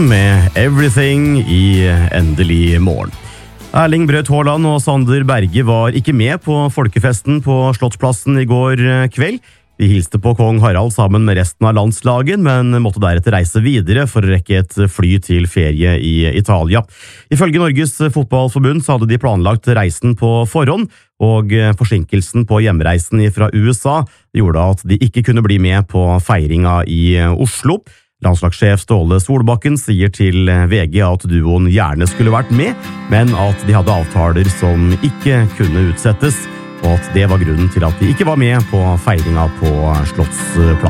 med Everything i Endelig morgen. Erling Braut Haaland og Sander Berge var ikke med på folkefesten på Slottsplassen i går kveld. De hilste på kong Harald sammen med resten av landslaget, men måtte deretter reise videre for å rekke et fly til ferie i Italia. Ifølge Norges fotballforbund så hadde de planlagt reisen på forhånd, og forsinkelsen på hjemreisen fra USA gjorde at de ikke kunne bli med på feiringa i Oslo. Landslagssjef Ståle Solbakken sier til VG at duoen gjerne skulle vært med, men at de hadde avtaler som ikke kunne utsettes, og at det var grunnen til at de ikke var med på feiringa på Slottsplassen.